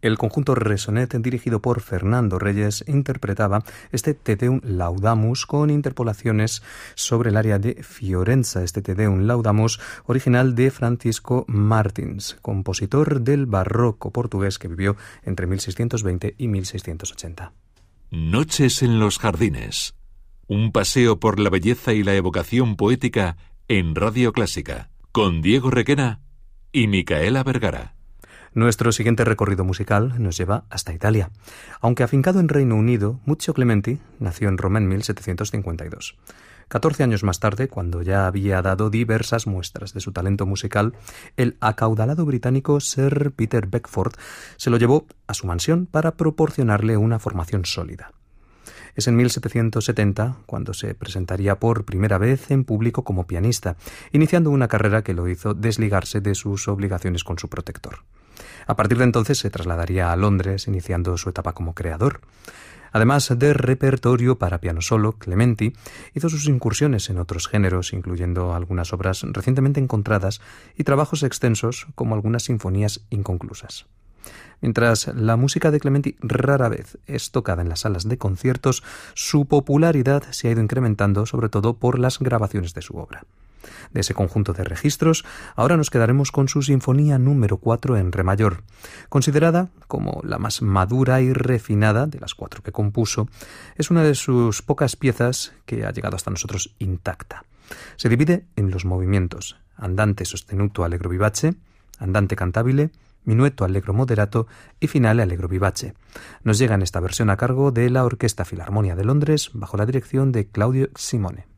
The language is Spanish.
El conjunto Resonet, dirigido por Fernando Reyes, interpretaba este Te Deum Laudamus con interpolaciones sobre el área de Fiorenza, este Te Deum Laudamus original de Francisco Martins, compositor del barroco portugués que vivió entre 1620 y 1680. Noches en los jardines. Un paseo por la belleza y la evocación poética en Radio Clásica, con Diego Requena y Micaela Vergara. Nuestro siguiente recorrido musical nos lleva hasta Italia. Aunque afincado en Reino Unido, Muzio Clementi nació en Roma en 1752. 14 años más tarde, cuando ya había dado diversas muestras de su talento musical, el acaudalado británico Sir Peter Beckford se lo llevó a su mansión para proporcionarle una formación sólida. Es en 1770 cuando se presentaría por primera vez en público como pianista, iniciando una carrera que lo hizo desligarse de sus obligaciones con su protector. A partir de entonces se trasladaría a Londres, iniciando su etapa como creador. Además de repertorio para piano solo, Clementi hizo sus incursiones en otros géneros, incluyendo algunas obras recientemente encontradas y trabajos extensos como algunas sinfonías inconclusas. Mientras la música de Clementi rara vez es tocada en las salas de conciertos, su popularidad se ha ido incrementando, sobre todo por las grabaciones de su obra. De ese conjunto de registros, ahora nos quedaremos con su Sinfonía número 4 en re mayor. Considerada como la más madura y refinada de las 4 que compuso, es una de sus pocas piezas que ha llegado hasta nosotros intacta. Se divide en los movimientos andante sostenuto allegro vivace, andante cantabile, minueto allegro moderato y finale allegro vivace. Nos llega en esta versión a cargo de la Orquesta Filarmonia de Londres bajo la dirección de Claudio Simone.